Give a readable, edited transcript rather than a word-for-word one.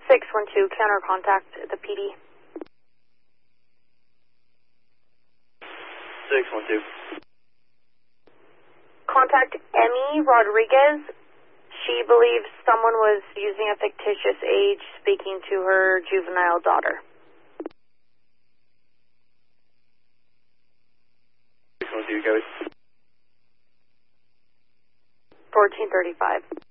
612, counter contact at the PD. 612. Contact Emmy Rodriguez. She believes someone was using a fictitious age speaking to her juvenile daughter. 612, copy. 1435.